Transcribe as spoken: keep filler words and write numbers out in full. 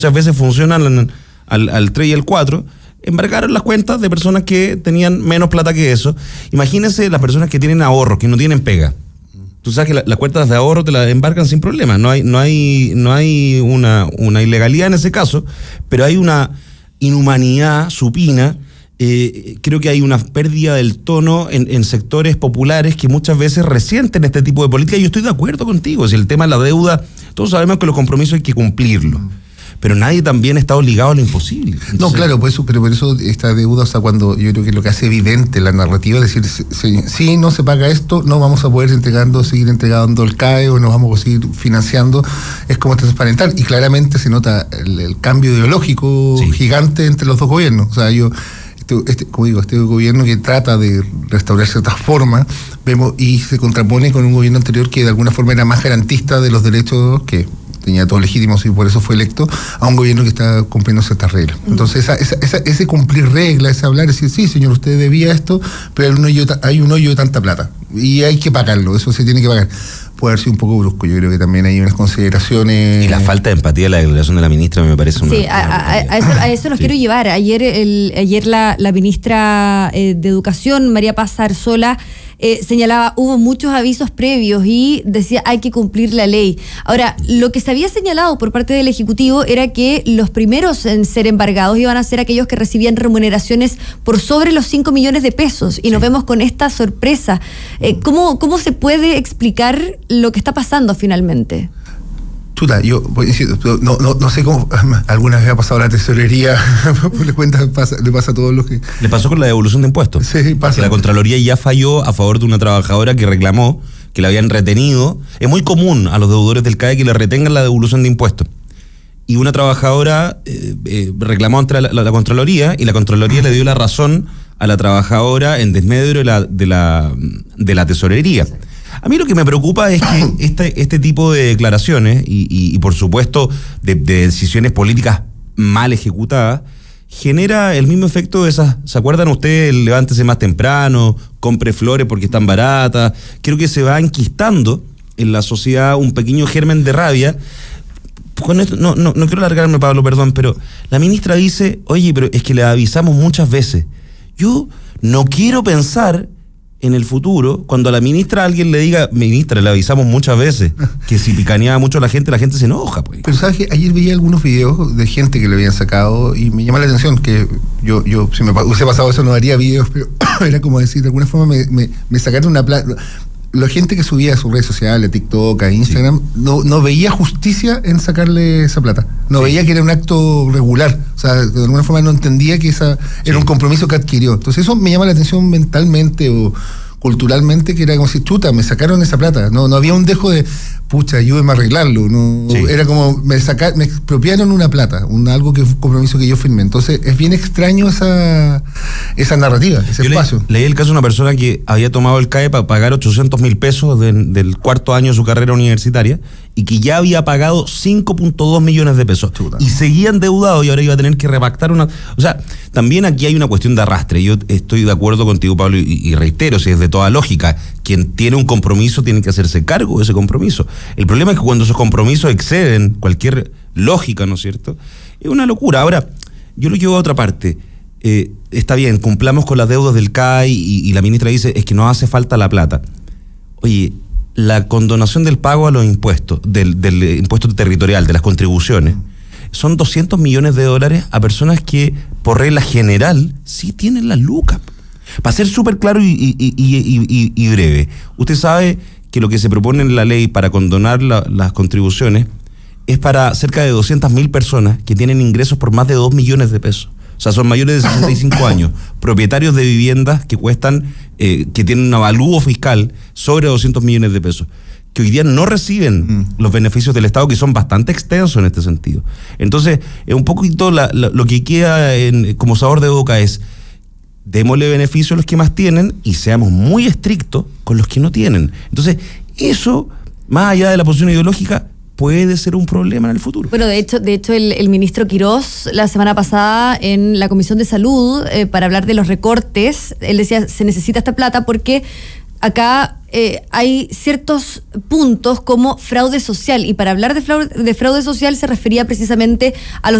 muchas veces funcionan al, al tres y al cuatro, embargaron las cuentas de personas que tenían menos plata que eso. Imagínense las personas que tienen ahorros, que no tienen pega. Tú sabes que la, las cuentas de ahorro te las embarcan sin problema. No hay, no hay, no hay una, una ilegalidad en ese caso, pero hay una inhumanidad supina. Eh, creo que hay una pérdida del tono en, en sectores populares que muchas veces resienten este tipo de política. Y yo estoy de acuerdo contigo. Si el tema de la deuda, todos sabemos que los compromisos hay que cumplirlos. Pero nadie también está obligado a lo imposible. Entonces, no, claro, por eso, pero por eso esta deuda, o sea, cuando yo creo que lo que hace evidente la narrativa es decir, si, si no se paga esto, no vamos a poder entregando, seguir entregando el C A E o no vamos a seguir financiando, es como transparentar. Y claramente se nota el, el cambio ideológico sí. gigante entre los dos gobiernos. O sea, yo, este, este, como digo, este gobierno que trata de restaurar ciertas formas, vemos, y se contrapone con un gobierno anterior que de alguna forma era más garantista de los derechos que tenía todos legítimos y por eso fue electo, a un gobierno que está cumpliendo ciertas reglas. Entonces, esa, esa, esa, ese cumplir reglas, ese hablar, decir, sí, señor, usted debía esto, pero hay un hoyo, hay un hoyo de tanta plata y hay que pagarlo, eso se tiene que pagar. Puede haber sido un poco brusco, yo creo que también hay unas consideraciones... Y la falta de empatía de la declaración de la ministra me parece una... Sí, a, a, a eso, a eso los sí. quiero llevar. Ayer, el, ayer la, la ministra eh, de Educación, María Paz Arzola, Eh, señalaba, hubo muchos avisos previos y decía hay que cumplir la ley. Ahora, lo que se había señalado por parte del Ejecutivo era que los primeros en ser embargados iban a ser aquellos que recibían remuneraciones por sobre los cinco millones de pesos y sí. nos vemos con esta sorpresa. Eh, ¿cómo, ¿Cómo se puede explicar lo que está pasando finalmente? Chuta, yo no, no, no sé cómo alguna vez ha pasado la tesorería, le cuenta, pasa, le pasa a todos los que... Le pasó con la devolución de impuestos. Sí, pasa. Que la Contraloría ya falló a favor de una trabajadora que reclamó que la habían retenido. Es muy común a los deudores del C A E que le retengan la devolución de impuestos. Y una trabajadora eh, eh, reclamó ante la, la, la Contraloría y la Contraloría le dio la razón a la trabajadora en desmedro de la, de la, de la tesorería. A mí lo que me preocupa es que este, este tipo de declaraciones y, y, y por supuesto de, de decisiones políticas mal ejecutadas genera el mismo efecto de esas. ¿Se acuerdan ustedes? Levántese más temprano, compre flores porque están baratas. Creo que se va enquistando en la sociedad un pequeño germen de rabia. Con esto, no, no, no quiero alargarme, Pablo, perdón, pero la ministra dice, oye, pero es que le avisamos muchas veces. Yo no quiero pensar en el futuro, cuando a la ministra alguien le diga, ministra, le avisamos muchas veces, que si picaneaba mucho a la gente, la gente se enoja, pues. Pero sabes que ayer veía algunos videos de gente que le habían sacado y me llama la atención que yo, yo si me hubiese pasado eso no haría videos, pero era como decir, de alguna forma me, me, me sacaron una plata. La gente que subía a sus redes sociales, a TikTok, a Instagram, sí. no, no veía justicia en sacarle esa plata. No sí. veía que era un acto regular. O sea, de alguna forma no entendía que esa era sí. un compromiso que adquirió. Entonces eso me llama la atención mentalmente o culturalmente, que era como si, chuta, me sacaron esa plata. No, no había un dejo de, pucha, ayúdeme a arreglarlo. No, sí. Era como, me saca, me expropiaron una plata, un, algo que fue un compromiso que yo firmé. Entonces es bien extraño esa, esa narrativa, ese yo espacio. Le, leí el caso de una persona que había tomado el C A E para pagar ochocientos mil pesos de, del cuarto año de su carrera universitaria y que ya había pagado cinco punto dos millones de pesos. Chuta. Y seguía endeudado y ahora iba a tener que repactar una... O sea, también aquí hay una cuestión de arrastre. Yo estoy de acuerdo contigo, Pablo, y, y reitero, si es de toda lógica, quien tiene un compromiso tiene que hacerse cargo de ese compromiso. El problema es que cuando esos compromisos exceden cualquier lógica, ¿no es cierto? Es una locura. Ahora, yo lo llevo a otra parte. Eh, está bien, cumplamos con las deudas del C A E y, y la ministra dice, es que no hace falta la plata. Oye, la condonación del pago a los impuestos, del, del impuesto territorial, de las contribuciones, son doscientos millones de dólares a personas que, por regla general, sí tienen las lucas. Para ser súper claro y, y, y, y, y, y breve, usted sabe que lo que se propone en la ley para condonar la, las contribuciones es para cerca de doscientas mil personas que tienen ingresos por más de dos millones de pesos. O sea, son mayores de sesenta y cinco años, propietarios de viviendas que cuestan, eh, que tienen un avalúo fiscal sobre doscientos millones de pesos, que hoy día no reciben mm. los beneficios del Estado, que son bastante extensos en este sentido. Entonces, eh, un poquito la, la, lo que queda en, como sabor de boca es, démosle beneficio a los que más tienen y seamos muy estrictos con los que no tienen. Entonces, eso, más allá de la posición ideológica, puede ser un problema en el futuro. Bueno, de hecho, de hecho el, el ministro Quirós, la semana pasada en la Comisión de Salud, eh, para hablar de los recortes, él decía, se necesita esta plata porque acá eh, hay ciertos puntos como fraude social, y para hablar de fraude, de fraude social se refería precisamente a los